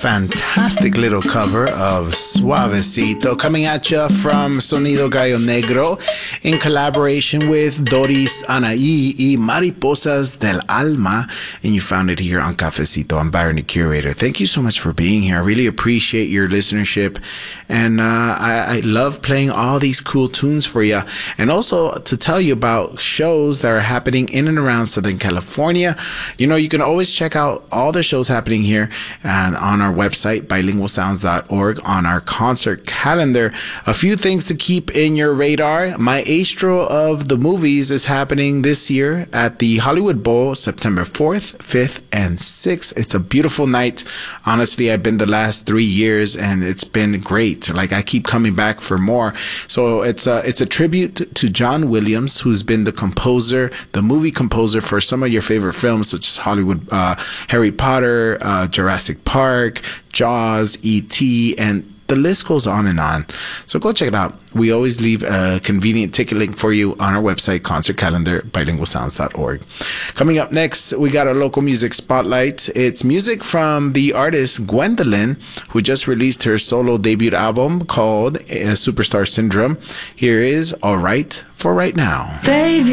fantastic little cover of Suavecito coming at you from Sonido Gallo Negro in collaboration with Doris Anaí y Mariposas del Alma. And you found it here on Cafecito. I'm Byron, the curator. Thank you so much for being here. I really appreciate your listenership. And I love playing all these cool tunes for you. And also to tell you about shows that are happening in and around Southern California. You know, you can always check out all the shows happening here and on our website, bilingualsounds.org, on our concert calendar. A few things to keep in your radar. Maestro of the Movies is happening this year at the Hollywood Bowl, September 4th, 5th, and 6th. It's a beautiful night. Honestly, I've been the last 3 years and it's been great. Like, I keep coming back for more. So it's a tribute to John Williams, who's been the composer, the movie composer for some of your favorite films, such as Hollywood, Harry Potter, Jurassic Park, Jaws, E.T., and the list goes on and on. So go check it out. We always leave a convenient ticket link for you on our website, concert calendar, bilingualsounds.org. Coming up next, we got a local music spotlight. It's music from the artist Gwendolyn, who just released her solo debut album called Superstar Syndrome. Here is All Right for Right Now. Baby.